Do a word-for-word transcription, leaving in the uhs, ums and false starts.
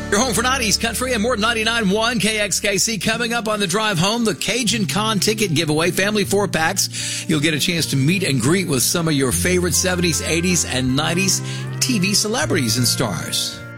You're home for nineties country and more than ninety-nine point one K X K C. Coming up on the drive home, the Cajun Con ticket giveaway, family four packs. You'll get a chance to meet and greet with some of your favorite seventies, eighties, and nineties T V celebrities and stars.